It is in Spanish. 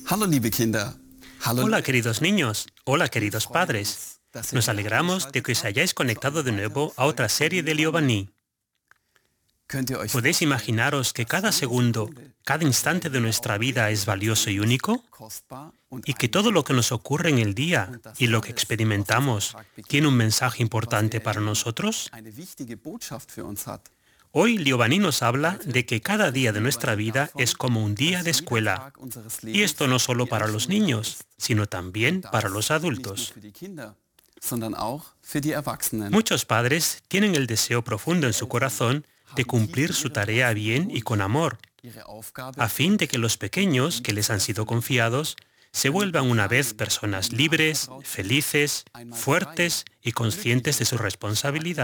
Hallo liebe Kinder. Hallo. Hola queridos niños, hola queridos padres. Nos alegramos de que os hayáis conectado de nuevo a otra serie de Liobani. Könnt ihr euch ¿Podéis vorstellen, imaginaros que cada dass jede segundo, Sekunde, cada instante de nuestra vida es valioso y único? kostbar und Y que todo lo que nos ocurre en el día und dass y lo que alles, was uns am experimentamos Tag begegnet, tiene un mensaje was wir importante para erleben, nosotros? eine wichtige Botschaft für uns hat. Hoy Liobani nos habla de que cada día de nuestra vida es como un día de Dass jeder escuela. Tag unseres Y Lebens esto no solo wie para ein los Schultag niños, ist. sino también Das para los nicht nur adultos. für die Kinder, sondern auch für die Erwachsenen. Muchos padres tienen el deseo profundo en su corazón de cumplir su tarea bien y con amor, Ihre Aufgabe a fin de que los pequeños que les han sido confiados se vuelvan una vez personas libres, felices, fuertes y conscientes de su responsabilidad.